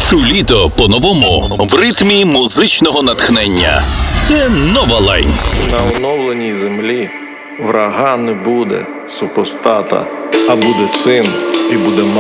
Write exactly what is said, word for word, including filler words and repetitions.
Відчуй літо по-новому в ритмі музичного натхнення. Це Нова Лайн. На оновленій землі врага не буде, супостата, а буде син і буде мати.